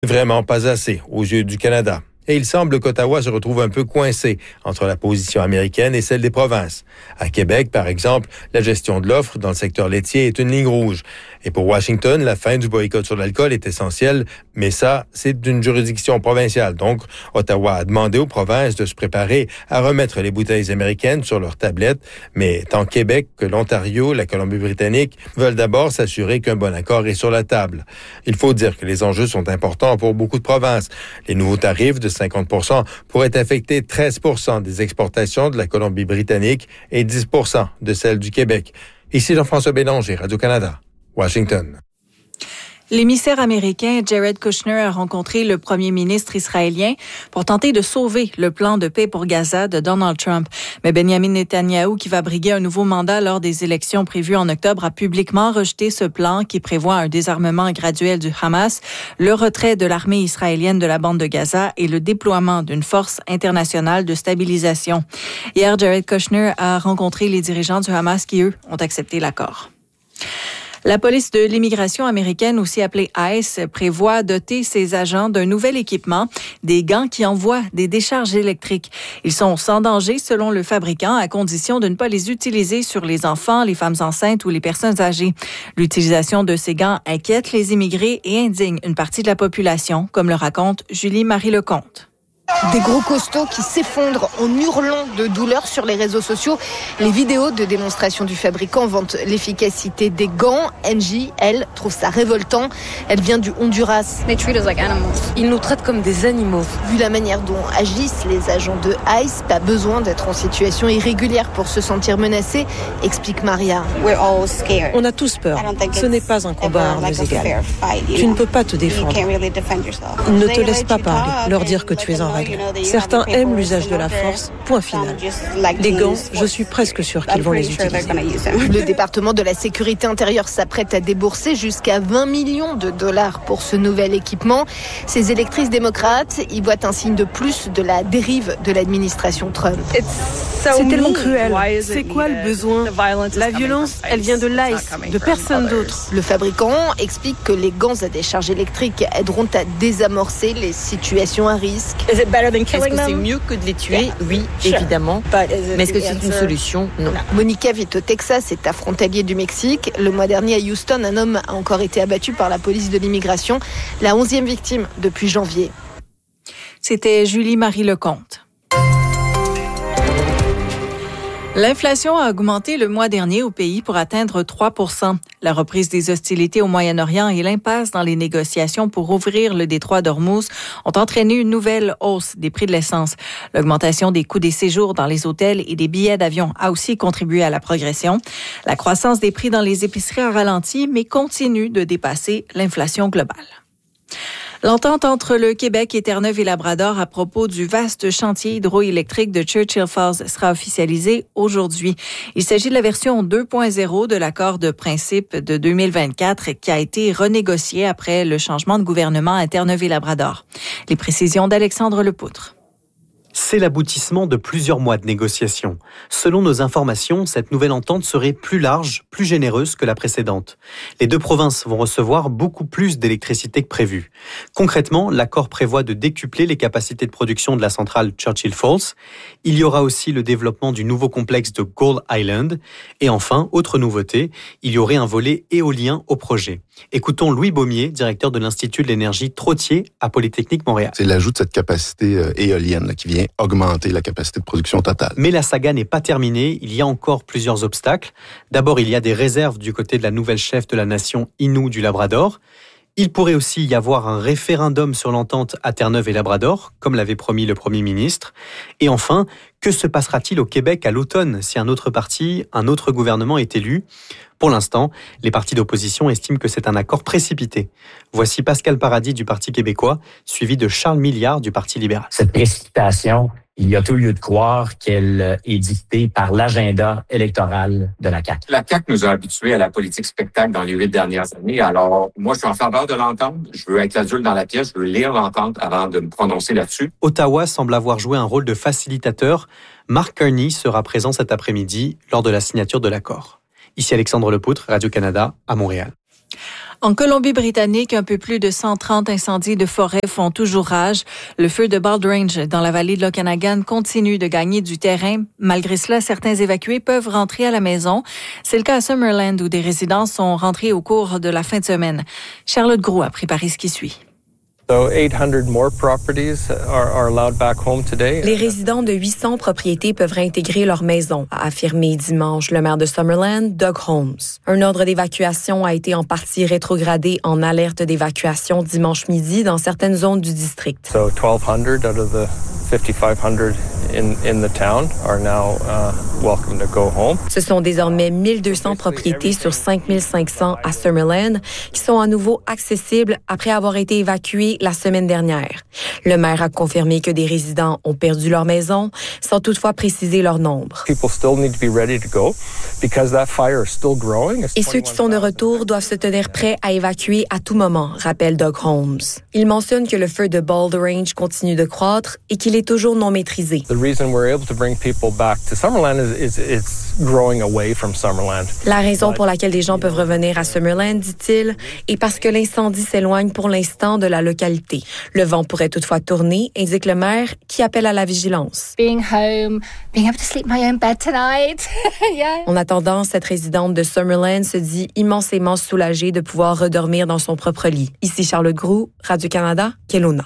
Vraiment pas assez aux yeux du Canada. Et il semble qu'Ottawa se retrouve un peu coincé entre la position américaine et celle des provinces. À Québec, par exemple, la gestion de l'offre dans le secteur laitier est une ligne rouge. Et pour Washington, la fin du boycott sur l'alcool est essentielle, mais ça, c'est d'une juridiction provinciale. Donc, Ottawa a demandé aux provinces de se préparer à remettre les bouteilles américaines sur leurs tablettes, mais tant Québec que l'Ontario, la Colombie-Britannique veulent d'abord s'assurer qu'un bon accord est sur la table. Il faut dire que les enjeux sont importants pour beaucoup de provinces. Les nouveaux tarifs de 50% pourraient affecter 13% des exportations de la Colombie-Britannique et 10% de celles du Québec. Ici Jean-François Bélanger, Radio-Canada, Washington. L'émissaire américain Jared Kushner a rencontré le premier ministre israélien pour tenter de sauver le plan de paix pour Gaza de Donald Trump. Mais Benjamin Netanyahou, qui va briguer un nouveau mandat lors des élections prévues en octobre, a publiquement rejeté ce plan qui prévoit un désarmement graduel du Hamas, le retrait de l'armée israélienne de la bande de Gaza et le déploiement d'une force internationale de stabilisation. Hier, Jared Kushner a rencontré les dirigeants du Hamas qui, eux, ont accepté l'accord. La police de l'immigration américaine, aussi appelée ICE, prévoit doter ses agents d'un nouvel équipement, des gants qui envoient des décharges électriques. Ils sont sans danger selon le fabricant, à condition de ne pas les utiliser sur les enfants, les femmes enceintes ou les personnes âgées. L'utilisation de ces gants inquiète les immigrés et indigne une partie de la population, comme le raconte Julie-Marie Lecomte. Des gros costauds qui s'effondrent en hurlant de douleur sur les réseaux sociaux. Les vidéos de démonstration du fabricant vantent l'efficacité des gants. Angie, elle, trouve ça révoltant. Elle vient du Honduras. Ils nous traitent comme des animaux. Vu la manière dont agissent les agents de ICE, pas besoin d'être en situation irrégulière pour se sentir menacé, explique Maria. On a tous peur. Ce n'est pas un combat à armes égales. Tu ne peux pas te défendre. Ils ne te laissent pas parler, leur dire que tu es en règle. Certains aiment l'usage de la force, point final. Les gants, je suis presque sûre qu'ils vont les utiliser. Le département de la sécurité intérieure s'apprête à débourser jusqu'à 20 millions de dollars pour ce nouvel équipement. Ces électrices démocrates y voient un signe de plus de la dérive de l'administration Trump. C'est tellement cruel. C'est quoi le besoin? La violence, elle vient de l'ICE, de personne d'autre. Le fabricant explique que les gants à décharge électrique aideront à désamorcer les situations à risque. Est-ce que c'est mieux que de les tuer? Oui, évidemment. Mais est-ce que c'est une solution? Non. Monica vit au Texas et est frontalier du Mexique. Le mois dernier à Houston, un homme a encore été abattu par la police de l'immigration, la 11e victime depuis janvier. C'était Julie-Marie Lecomte. L'inflation a augmenté le mois dernier au pays pour atteindre 3%. La reprise des hostilités au Moyen-Orient et l'impasse dans les négociations pour ouvrir le détroit d'Ormuz ont entraîné une nouvelle hausse des prix de l'essence. L'augmentation des coûts des séjours dans les hôtels et des billets d'avion a aussi contribué à la progression. La croissance des prix dans les épiceries a ralenti, mais continue de dépasser l'inflation globale. L'entente entre le Québec et Terre-Neuve et Labrador à propos du vaste chantier hydroélectrique de Churchill Falls sera officialisée aujourd'hui. Il s'agit de la version 2.0 de l'accord de principe de 2024 qui a été renégocié après le changement de gouvernement à Terre-Neuve et Labrador. Les précisions d'Alexandre Lepoutre. C'est l'aboutissement de plusieurs mois de négociations. Selon nos informations, cette nouvelle entente serait plus large, plus généreuse que la précédente. Les deux provinces vont recevoir beaucoup plus d'électricité que prévu. Concrètement, l'accord prévoit de décupler les capacités de production de la centrale Churchill Falls. Il y aura aussi le développement du nouveau complexe de Gull Island. Et enfin, autre nouveauté, il y aurait un volet éolien au projet. Écoutons Louis Baumier, directeur de l'Institut de l'énergie Trottier à Polytechnique Montréal. C'est l'ajout de cette capacité éolienne qui vient augmenter la capacité de production totale. Mais la saga n'est pas terminée, il y a encore plusieurs obstacles. D'abord, il y a des réserves du côté de la nouvelle chef de la nation Innu du Labrador. Il pourrait aussi y avoir un référendum sur l'entente à Terre-Neuve et Labrador, comme l'avait promis le Premier ministre. Et enfin, que se passera-t-il au Québec à l'automne si un autre parti, un autre gouvernement est élu ? Pour l'instant, les partis d'opposition estiment que c'est un accord précipité. Voici Pascal Paradis du Parti québécois, suivi de Charles Milliard du Parti libéral. Cette précipitation, il y a tout lieu de croire qu'elle est dictée par l'agenda électoral de la CAQ. La CAQ nous a habitués à la politique spectacle dans les 8 dernières années. Alors, moi, je suis en faveur de l'entente. Je veux être adulte dans la pièce. Je veux lire l'entente avant de me prononcer là-dessus. Ottawa semble avoir joué un rôle de facilitateur. Mark Carney sera présent cet après-midi lors de la signature de l'accord. Ici Alexandre Lepoutre, Radio-Canada, à Montréal. En Colombie-Britannique, un peu plus de 130 incendies de forêt font toujours rage. Le feu de Bald-Range dans la vallée de l'Okanagan continue de gagner du terrain. Malgré cela, certains évacués peuvent rentrer à la maison. C'est le cas à Summerland où des résidents sont rentrés au cours de la fin de semaine. Charlotte Gros a préparé ce qui suit. Les résidents de 800 propriétés peuvent réintégrer leur maison, a affirmé dimanche le maire de Summerland, Doug Holmes. Un ordre d'évacuation a été en partie rétrogradé en alerte d'évacuation dimanche midi dans certaines zones du district. 1,200 out of the 5,500 in the town are now welcome to go home. Ce sont désormais 1200 propriétés sur 5500 à Summerland qui sont à nouveau accessibles après avoir été évacuées la semaine dernière. Le maire a confirmé que des résidents ont perdu leur maison, sans toutefois préciser leur nombre. People still need to be ready to go because that fire is still growing. Et ceux qui sont de retour doivent se tenir prêts à évacuer à tout moment, rappelle Doug Holmes. Il mentionne que le feu de Bald-Range continue de croître et qu'il est toujours non maîtrisé. The reason we're able to bring people back to Summerland is it's growing away from Summerland. La raison pour laquelle des gens peuvent revenir à Summerland, dit-il, est parce que l'incendie s'éloigne pour l'instant de la localité. Le vent pourrait toutefois tourner, indique le maire, qui appelle à la vigilance. Being home, being able to sleep my own bed tonight. Yeah. En attendant, cette résidente de Summerland se dit immensément soulagée de pouvoir redormir dans son propre lit. Ici Charlotte Groux, Radio-Canada, Kelowna.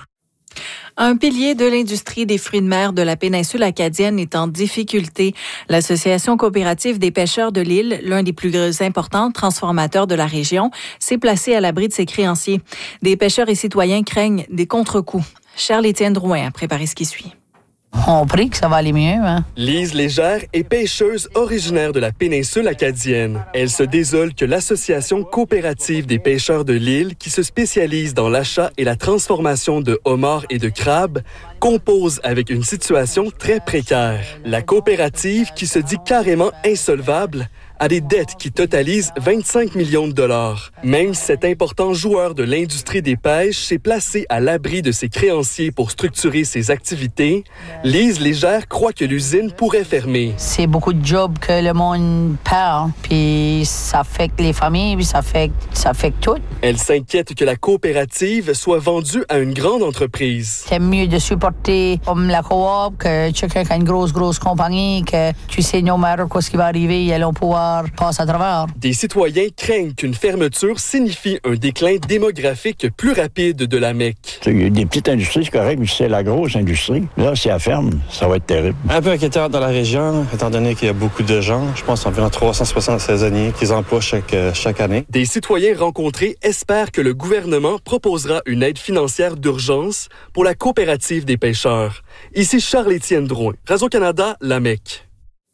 Un pilier de l'industrie des fruits de mer de la péninsule acadienne est en difficulté. L'Association coopérative des pêcheurs de l'île, l'un des plus importants transformateurs de la région, s'est placé à l'abri de ses créanciers. Des pêcheurs et citoyens craignent des contre-coups. Charles-Étienne Drouin a préparé ce qui suit. On prie que ça va aller mieux, hein? Lise Légère est pêcheuse originaire de la péninsule acadienne. Elle se désole que l'Association coopérative des pêcheurs de l'île, qui se spécialise dans l'achat et la transformation de homards et de crabes, compose avec une situation très précaire. La coopérative, qui se dit carrément insolvable, a des dettes qui totalisent 25 millions de dollars. Même cet important joueur de l'industrie des pêches s'est placé à l'abri de ses créanciers pour structurer ses activités. Lise Légère croit que l'usine pourrait fermer. C'est beaucoup de jobs que le monde perd, puis ça affecte les familles, puis ça affecte tout. Elle s'inquiète que la coopérative soit vendue à une grande entreprise. C'est mieux de supporter comme la coop que quelqu'un qui a une grosse compagnie, que tu sais, no matter quoi ce qui va arriver, ils allont pouvoir passer à travers. Des citoyens craignent qu'une fermeture signifie un déclin démographique plus rapide de la Mecque. Il y a des petites industries, c'est correct, mais c'est la grosse industrie. Là, si elle ferme, ça va être terrible. Un peu inquiétant dans la région, étant donné qu'il y a beaucoup de gens. Je pense environ 360 saisonniers qu'ils emploient chaque année. Des citoyens rencontrés espèrent que le gouvernement proposera une aide financière d'urgence pour la coopérative des pêcheurs. Ici Charles-Étienne Drouin, Radio-Canada, La Mecque.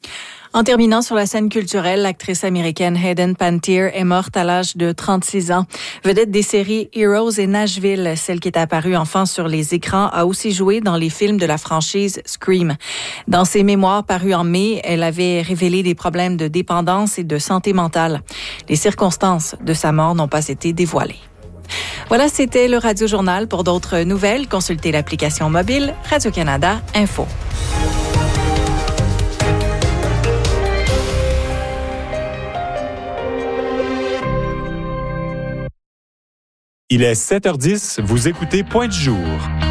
En terminant sur la scène culturelle, l'actrice américaine Hayden Panettiere est morte à l'âge de 36 ans. Vedette des séries Heroes et Nashville, celle qui est apparue enfant sur les écrans, a aussi joué dans les films de la franchise Scream. Dans ses mémoires parus en mai, elle avait révélé des problèmes de dépendance et de santé mentale. Les circonstances de sa mort n'ont pas été dévoilées. Voilà, c'était le Radio Journal. Pour d'autres nouvelles, consultez l'application mobile Radio-Canada Info. Il est 7h10, vous écoutez Point du jour.